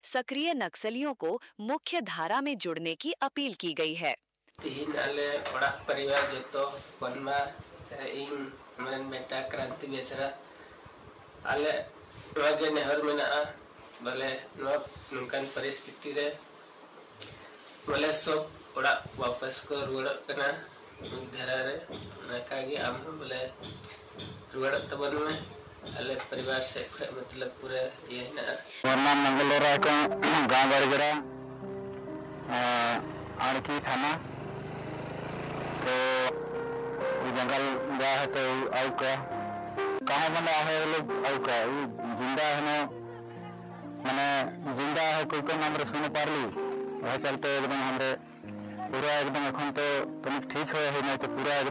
सक्रिय नक्सलियों को मुख्य धारा में जुड़ने की अपील की गई है। तीन आले बड़ा परिवार जो बनवा इन मन बेटा क्रांति बेसरा आले नगे नेहर में बोले नुकन परिस्थिति रे बोले सब बड़ा वापस को रुड़ करना धारा रे नकागी आम बोले रुड़ तबन में आले परिवार से मतलब पूरे ये ना वरना मंगलोरा का गांव बरगरा आड़की थाना तो जंगल गया है तो आउ का कहाँ बना है लोग आउ का जिंदा है ना मैंने जिंदा है कोई को नाम सुन पा ली वह चलते एकदम हमरे पूरा एकदम अखन तो ठीक हो है नहीं तो पूरा